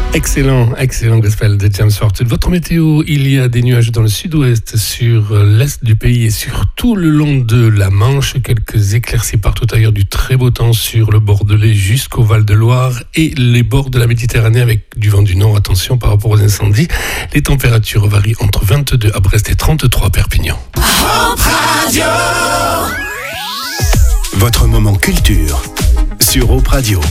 Excellent gospel de James Fortin. Votre météo, il y a des nuages dans le sud-ouest, sur l'est du pays et sur tout le long de la Manche. Quelques éclaircies partout ailleurs, du très beau temps sur le Bordelais jusqu'au Val-de-Loire et les bords de la Méditerranée avec du vent du nord. Attention par rapport aux incendies. Les températures varient entre 22 à Brest et 33 à Perpignan. Radio. Votre moment culture sur Hope Radio.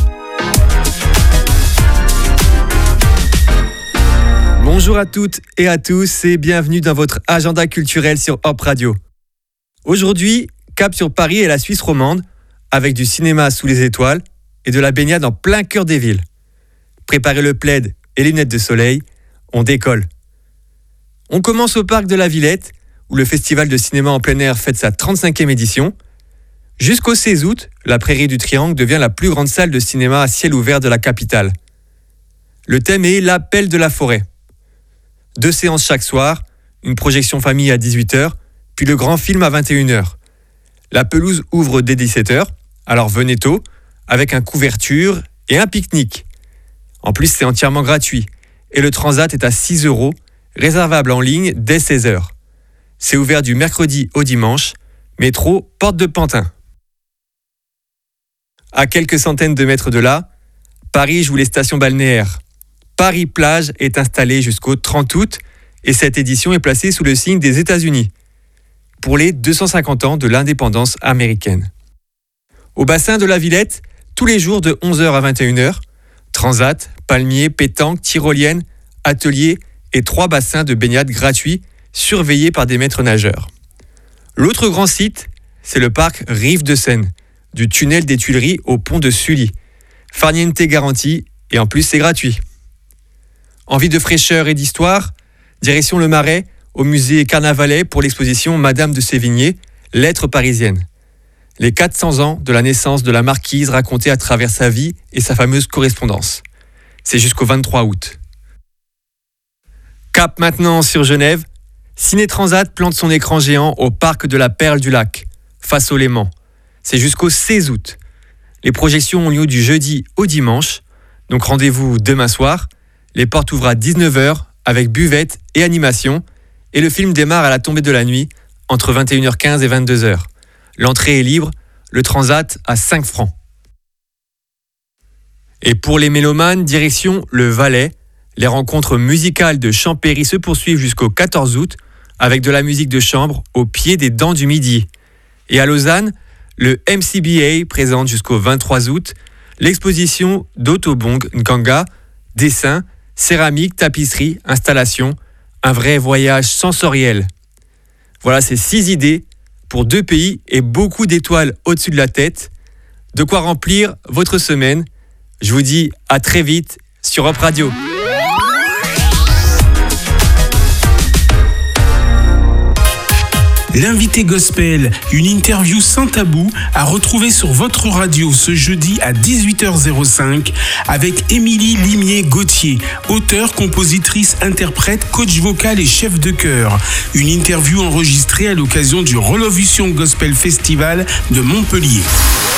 Bonjour à toutes et à tous et bienvenue dans votre agenda culturel sur Hope Radio. Aujourd'hui, cap sur Paris et la Suisse romande avec du cinéma sous les étoiles et de la baignade en plein cœur des villes. Préparez le plaid et les lunettes de soleil, on décolle. On commence au parc de la Villette où le festival de cinéma en plein air fête sa 35e édition. Jusqu'au 16 août, la Prairie du Triangle devient la plus grande salle de cinéma à ciel ouvert de la capitale. Le thème est l'appel de la forêt. 2 séances chaque soir, une projection famille à 18h, puis le grand film à 21h. La pelouse ouvre dès 17h, alors venez tôt, avec une couverture et un pique-nique. En plus, c'est entièrement gratuit, et le transat est à 6 €, réservable en ligne dès 16h. C'est ouvert du mercredi au dimanche, métro Porte de Pantin. À quelques centaines de mètres de là, Paris joue les stations balnéaires. Paris-Plage est installé jusqu'au 30 août et cette édition est placée sous le signe des États-Unis pour les 250 ans de l'indépendance américaine. Au bassin de la Villette, tous les jours de 11h à 21h, transat, palmiers, pétanque, tyrolienne, ateliers et 3 bassins de baignade gratuits surveillés par des maîtres nageurs. L'autre grand site, c'est le parc Rive de Seine, du tunnel des Tuileries au pont de Sully. Farniente garantie et en plus c'est gratuit. Envie de fraîcheur et d'histoire, direction le Marais, au musée Carnavalet pour l'exposition Madame de Sévigné, lettres parisiennes. Les 400 ans de la naissance de la marquise racontée à travers sa vie et sa fameuse correspondance. C'est jusqu'au 23 août. Cap maintenant sur Genève, Ciné Transat plante son écran géant au parc de la Perle du Lac, face au Léman. C'est jusqu'au 16 août. Les projections ont lieu du jeudi au dimanche, donc rendez-vous demain soir. Les portes ouvrent à 19h avec buvette et animation et le film démarre à la tombée de la nuit entre 21h15 et 22h. L'entrée est libre, le transat à 5 francs. Et pour les mélomanes, direction le Valais. Les rencontres musicales de Champéry se poursuivent jusqu'au 14 août avec de la musique de chambre au pied des Dents du Midi. Et à Lausanne, le MCBA présente jusqu'au 23 août l'exposition d'Otobong Nkanga, dessins, céramique, tapisserie, installation, un vrai voyage sensoriel. Voilà ces 6 idées pour 2 pays et beaucoup d'étoiles au-dessus de la tête. De quoi remplir votre semaine. Je vous dis à très vite sur Hope Radio. L'invité gospel, une interview sans tabou à retrouver sur votre radio ce jeudi à 18h05 avec Émilie Limier-Gauthier, auteure, compositrice, interprète, coach vocal et chef de chœur. Une interview enregistrée à l'occasion du Relovision Gospel Festival de Montpellier.